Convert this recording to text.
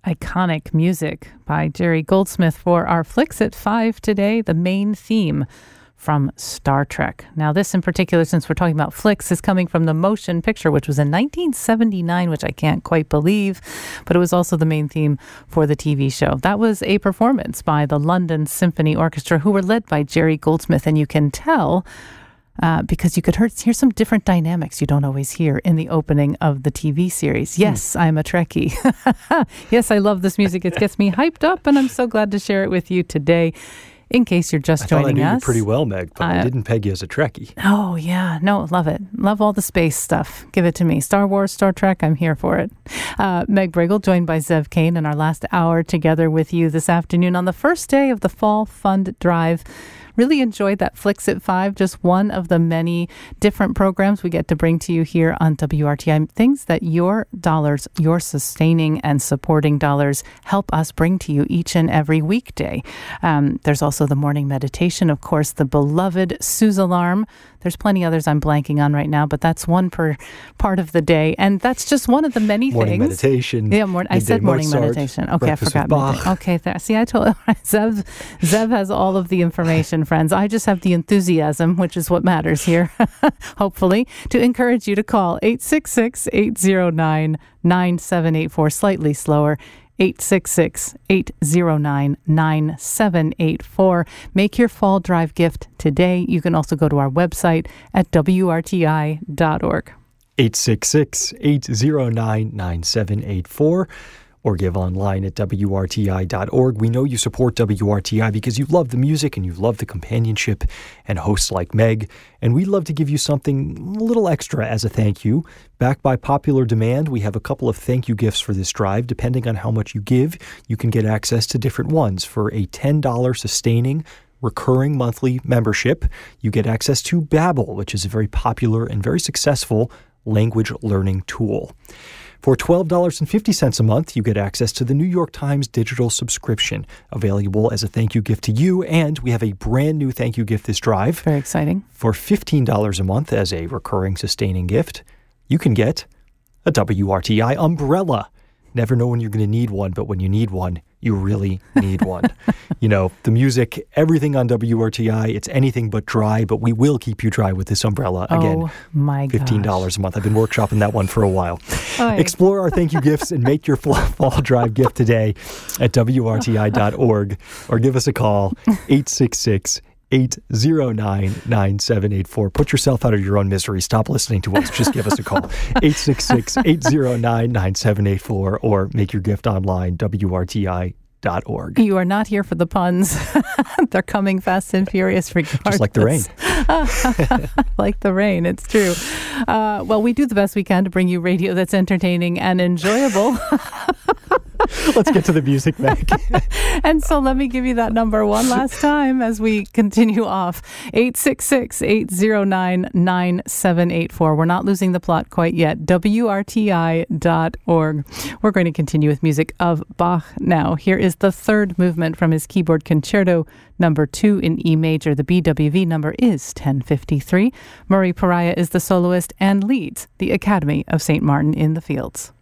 iconic music by Jerry Goldsmith for our Flicks at 5 today, the main theme from Star Trek. Now, this in particular, since we're talking about flicks, is coming from the motion picture, which was in 1979, which I can't quite believe, but it was also the main theme for the TV show. That was a performance by the London Symphony Orchestra, who were led by Jerry Goldsmith, and you can tell because you could hear some different dynamics you don't always hear in the opening of the TV series. Yes, I'm a Trekkie. Yes, I love this music. It gets me hyped up, and I'm so glad to share it with you today. In case you're just joining us. I knew you pretty well, Meg, but I didn't peg you as a Trekkie. Oh, yeah. No, love it. Love all the space stuff. Give it to me. Star Wars, Star Trek, I'm here for it. Meg Briggle, joined by Zev Kane in our last hour together with you this afternoon on the first day of the Fall Fund Drive. Really enjoyed that Flicks at 5, just one of the many different programs we get to bring to you here on WRTI. Things that your dollars, your sustaining and supporting dollars help us bring to you each and every weekday. There's also the morning meditation, of course, the beloved Suze Alarm. There's plenty others I'm blanking on right now, but that's one per part of the day. And that's just one of the many morning things. Meditation. Yeah, I said morning meditation. Okay, I forgot. Okay, see, I told Zev has all of the information, friends. I just have the enthusiasm, which is what matters here, hopefully, to encourage you to call 866-809-9784, slightly slower, 866-809-9784. Make your fall drive gift today. You can also go to our website at WRTI.org. 866-809-9784. Or give online at WRTI.org. We know you support WRTI because you love the music and you love the companionship and hosts like Meg. And we'd love to give you something a little extra as a thank you. Backed by popular demand, we have a couple of thank you gifts for this drive. Depending on how much you give, you can get access to different ones. For a $10 sustaining recurring monthly membership, you get access to Babbel, which is a very popular and very successful language learning tool. For $12.50 a month, you get access to the New York Times digital subscription, available as a thank you gift to you. And we have a brand new thank you gift this drive. Very exciting. For $15 a month as a recurring sustaining gift, you can get a WRTI umbrella. Never know when you're going to need one, but when you need one, you really need one. You know, the music, everything on WRTI, it's anything but dry, but we will keep you dry with this umbrella. Again, oh my gosh. $15 a month. I've been workshopping that one for a while. Explore our thank you gifts and make your fall drive gift today at WRTI.org or give us a call, 866-809-9784. Put yourself out of your own misery. Stop listening to us. Just give us a call. 866-809-9784 or make your gift online, WRTI.org. You are not here for the puns. They're coming fast and furious regardless. Just like the rain. Like the rain, it's true. Well, we do the best we can to bring you radio that's entertaining and enjoyable. Let's get to the music, Meg. And so let me give you that number one last time as we continue off. 866-809-9784. We're not losing the plot quite yet. WRTI.org. We're going to continue with music of Bach now. Here is the third movement from his keyboard concerto number 2 in E major. The BWV number is 1053. Murray Pariah is the soloist and leads the Academy of St. Martin in the Fields.